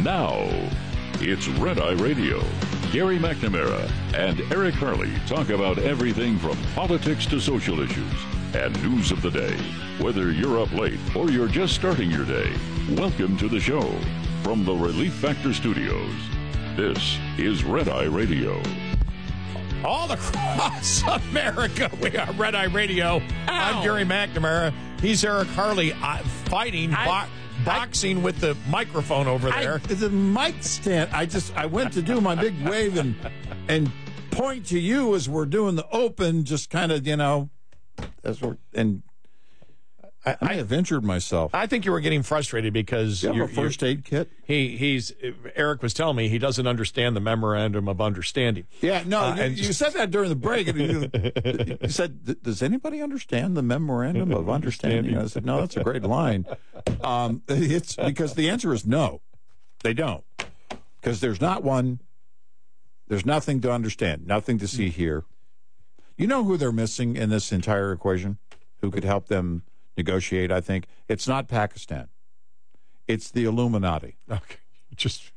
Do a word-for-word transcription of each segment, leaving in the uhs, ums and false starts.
Now, it's Red Eye Radio. Gary McNamara and Eric Harley talk about everything from politics to social issues and news of the day. Whether you're up late or you're just starting your day, welcome to the show. From the Relief Factor Studios, this is Red Eye Radio. All across America, we are Red Eye Radio. Ow. I'm Gary McNamara. He's Eric Harley, uh, fighting, I, bo- boxing I, with the microphone over there. I, the mic stand. I just I went to do my big wave and and point to you as we're doing the open, just kind of you know, as we're and. I, I have injured myself. I think you were getting frustrated because you have you're, a first aid kit. He he's Eric was telling me he doesn't understand the memorandum of understanding. Yeah, no, uh, you, and you said that during the break. And you, you said, "Does anybody understand the memorandum of understanding?" I said, "No, that's a great line." Um, it's because the answer is no, they don't, because there's not one. There's nothing to understand, nothing to see here. You know who they're missing in this entire equation? Who could help them negotiate? I think it's not Pakistan. It's the Illuminati. Okay, just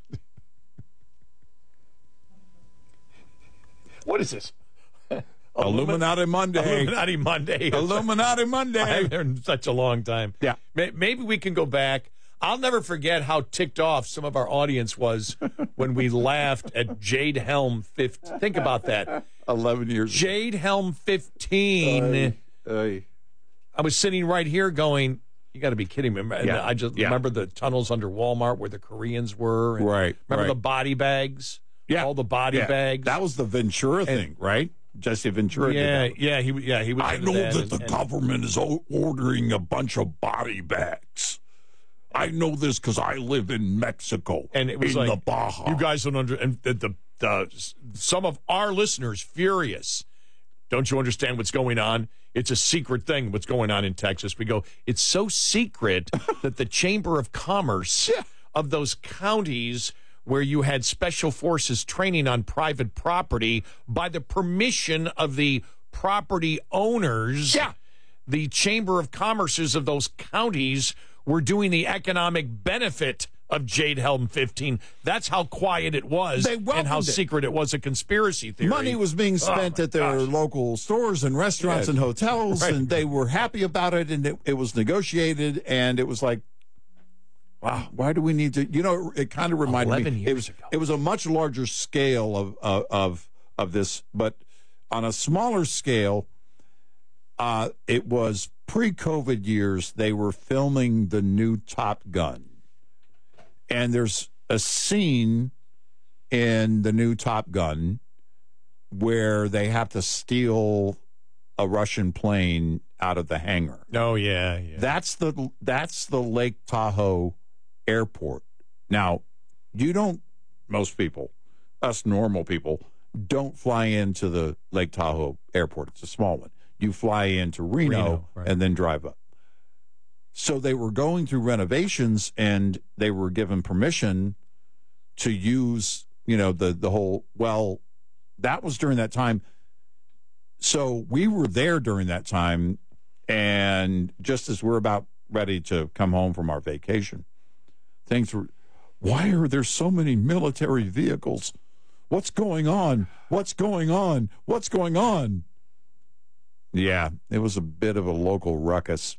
what is this? Illuminati Monday. Illuminati Monday. Illuminati Monday. I haven't heard in such a long time. Yeah. Maybe we can go back. I'll never forget how ticked off some of our audience was when we laughed at Jade Helm fifteen. Think about that. Eleven years. Jade Helm fifteen. Uh, uh, I was sitting right here going, you got to be kidding me. And yeah, I just yeah. remember the tunnels under Walmart where the Koreans were. And right. Remember right. the body bags? Yeah. All the body yeah. bags. That was the Ventura and, thing, right? Jesse Ventura yeah, did that. Yeah, he, yeah, he was. I know that, that and, the and, government is ordering a bunch of body bags. I know this because I live in Mexico, and it was in like, the Baja. You guys don't under, and the, the, the some of our listeners furious. Don't you understand what's going on? It's a secret thing, what's going on in Texas. We go, it's so secret that the Chamber of Commerce yeah. of those counties where you had special forces training on private property by the permission of the property owners, yeah. the Chamber of Commerces of those counties were doing the economic benefit of Jade Helm fifteen. That's how quiet it was they and how it. secret it was a conspiracy theory. Money was being spent oh at their gosh. local stores and restaurants yeah. and hotels, right. and they were happy about it, and it, it was negotiated, and it was like, wow, why do we need to, you know, it kind of reminded me. Years it was, ago. It was a much larger scale of, of, of, of this, but on a smaller scale, uh, it was pre-COVID years, they were filming the new Top Gun. And there's a scene in the new Top Gun where they have to steal a Russian plane out of the hangar. Oh, yeah, yeah. That's the that's the Lake Tahoe airport. Now, you don't, most people, us normal people, don't fly into the Lake Tahoe airport. It's a small one. You fly into Reno, Reno right. and then drive up. So they were going through renovations, and they were given permission to use, you know, the, the whole, well, that was during that time. So we were there during that time, and just as we're about ready to come home from our vacation, things were, why are there so many military vehicles? What's going on? What's going on? What's going on? Yeah, it was a bit of a local ruckus.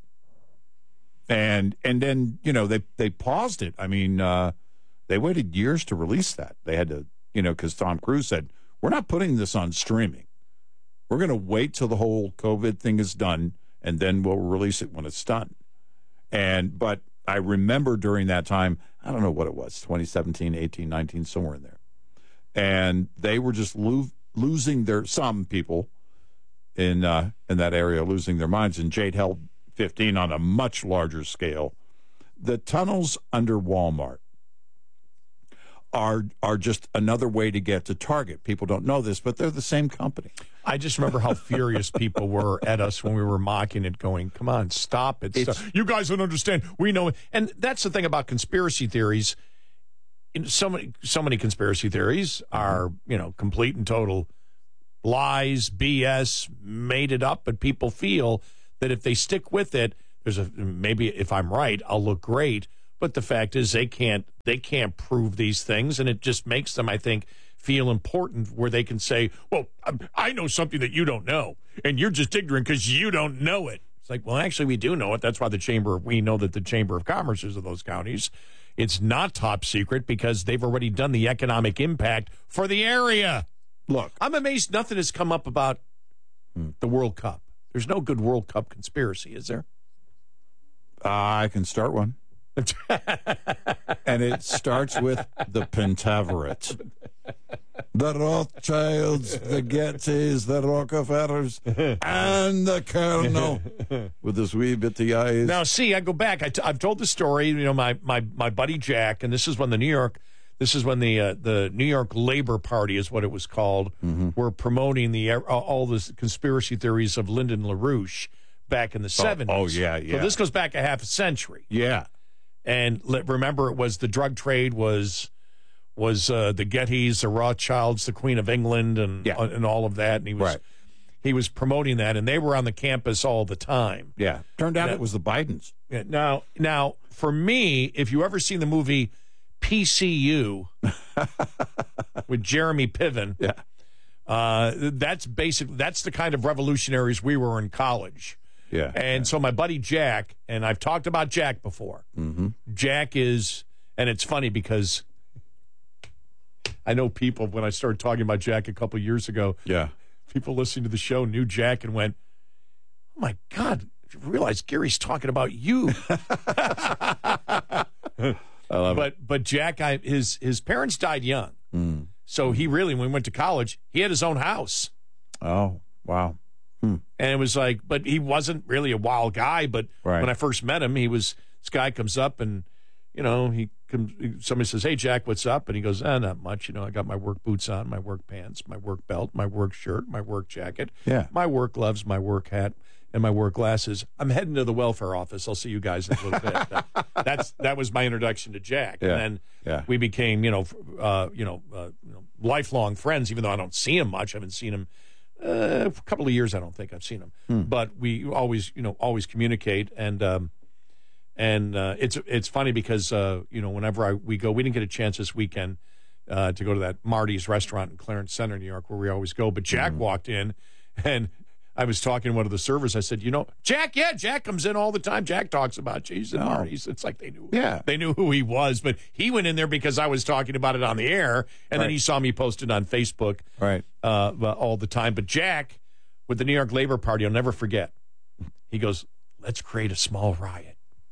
And and then, you know, they, they paused it. I mean, uh, they waited years to release that. They had to, you know, because Tom Cruise said, we're not putting this on streaming. We're going to wait till the whole COVID thing is done, and then we'll release it when it's done. And but I remember during that time, I don't know what it was, twenty seventeen, eighteen, nineteen, somewhere in there. And they were just lo- losing their, some people in uh, in that area, losing their minds. And Jade Helm fifteen on a much larger scale. The tunnels under Walmart are are just another way to get to Target. People don't know this, but they're the same company. I just remember how furious people were at us when we were mocking it, going, come on, stop it. Stop. You guys don't understand. We know it. And that's the thing about conspiracy theories. So many, so many conspiracy theories are, you know, complete and total lies, B S, made it up, but people feel that if they stick with it, there's a, maybe if I'm right, I'll look great, But the fact is, they can't they can't prove these things, and it just makes them, I think, feel important, where they can say, "Well, I know something that you don't know, and you're just ignorant because you don't know it." It's like, well, actually, we do know it. That's why the chamber we know that the Chamber of Commerce is of those counties. It's not top secret because they've already done the economic impact for the area. Look, I'm amazed nothing has come up about hmm. the World Cup. There's no good World Cup conspiracy, is there? Uh, I can start one. And it starts with the Pentaverate. The Rothschilds, the Gettys, the Rockefellers, and the Colonel with his wee bitty eyes. Now, see, I go back. I t- I've told the story. You know, my, my, my buddy Jack, and this is when the New York, this is when the uh, the New York Labor Party is what it was called. Mm-hmm. Were promoting the uh, all the conspiracy theories of Lyndon LaRouche back in the seventies. Oh, oh, yeah, yeah. So this goes back a half a century. Yeah. And remember, it was the drug trade was was uh, the Gettys, the Rothschilds, the Queen of England, and yeah. uh, and all of that. And he was right. he was promoting that, and they were on the campus all the time. Yeah, turned out now, it was the Bidens. Yeah, now, now for me, if you ever seen the movie P C U with Jeremy Piven, yeah, uh, that's basically that's the kind of revolutionaries we were in college. Yeah. And yeah. so my buddy Jack, and I've talked about Jack before. Mm-hmm. Jack is, and it's funny because I know people, when I started talking about Jack a couple years ago, yeah, people listening to the show knew Jack and went, "Oh my God, you realize Gary's talking about you." I love but, it. But Jack, I, his, his parents died young. Mm. So he really, when we went to college, he had his own house. Oh, wow. Hmm. And it was like, but he wasn't really a wild guy. But right. when I first met him, he was, this guy comes up and, you know, he comes, somebody says, "Hey, Jack, what's up?" And he goes, "Ah, not much. You know, I got my work boots on, my work pants, my work belt, my work shirt, my work jacket, yeah. my work gloves, my work hat, and my work glasses. I'm heading to the welfare office. I'll see you guys in a little bit." that, that's, that was my introduction to Jack. Yeah. And then yeah. we became, you know, uh, you know, uh, you know, lifelong friends, even though I don't see him much. I haven't seen him Uh, a couple of years, I don't think I've seen him, hmm. but we always, you know, always communicate, and um, and uh, it's it's funny because uh, you know, whenever I we go, we didn't get a chance this weekend uh, to go to that Marty's restaurant in Clarence Center, New York, where we always go. But Jack mm-hmm. walked in, and I was talking to one of the servers. I said, "You know, Jack, yeah, Jack comes in all the time. Jack talks about you. He's at oh. Marty's." It's like they knew, yeah, they knew who he was, but he went in there because I was talking about it on the air, and right. then he saw me posted on Facebook, right, uh, all the time. But Jack, with the New York Labor Party, I'll never forget. He goes, "Let's create a small riot."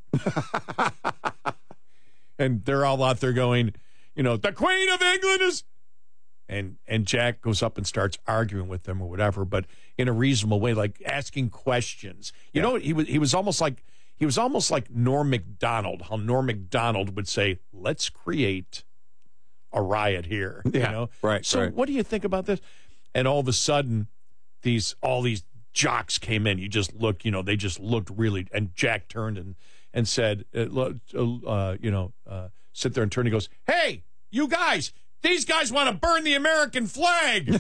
And they're all out there going, you know, "The Queen of England is..." And and Jack goes up and starts arguing with them or whatever, but in a reasonable way, like asking questions. You yeah. know, he was he was almost like he was almost like Norm Macdonald, how Norm Macdonald would say, "Let's create a riot here." Yeah, you know? right. So right. what do you think about this? And all of a sudden, these all these jocks came in. You just look, you know, they just looked really. And Jack turned and and said, uh, uh, you know, uh, sit there and turn. He goes, "Hey, you guys, these guys want to burn the American flag."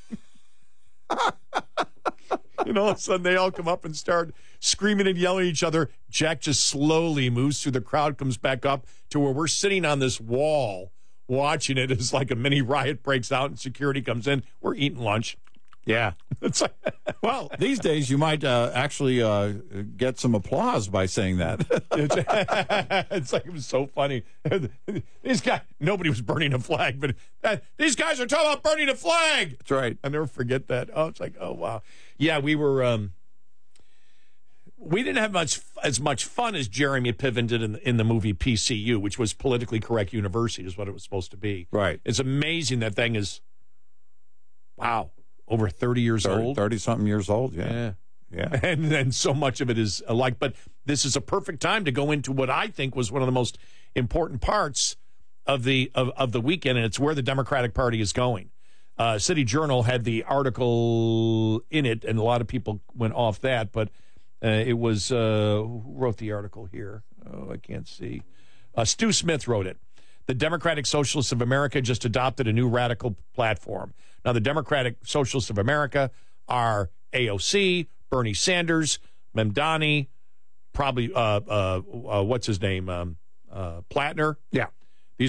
And all of a sudden, they all come up and start screaming and yelling at each other. Jack just slowly moves through the crowd, comes back up to where we're sitting on this wall watching it as like a mini riot breaks out and security comes in. We're eating lunch. Yeah. It's like, well, these days you might uh, actually uh, get some applause by saying that. It's like, it was so funny. These guys, nobody was burning a flag, but uh, these guys are talking about burning a flag. That's right. I never forget that. Oh, it's like, oh, wow. Yeah, we were, um, we didn't have much as much fun as Jeremy Piven did in the, in the movie P C U, which was Politically Correct University, is what it was supposed to be. Right. It's amazing that thing is, wow, over thirty years thirty, old. thirty-something years old, yeah. Yeah. Yeah. And and so much of it is alike. But this is a perfect time to go into what I think was one of the most important parts of the of, of the weekend, and it's where the Democratic Party is going. Uh, City Journal had the article in it, and a lot of people went off that, but uh, it was, uh, who wrote the article here? Oh, I can't see. Uh, Stu Smith wrote it. The Democratic Socialists of America just adopted a new radical platform. Now, the Democratic Socialists of America are A O C, Bernie Sanders, Mamdani, probably, uh, uh, uh, what's his name? Um, uh, Plattner. Yeah.